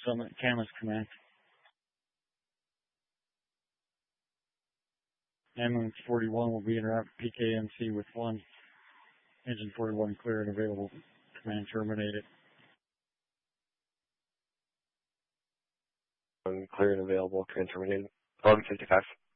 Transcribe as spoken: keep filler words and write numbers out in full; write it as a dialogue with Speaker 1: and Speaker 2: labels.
Speaker 1: Summit, Camas Command. Ambulance forty-one will be in route P K M C with one. Engine forty-one clear and available. Command terminated.
Speaker 2: Clear and available. Command terminated. eleven fifty-five.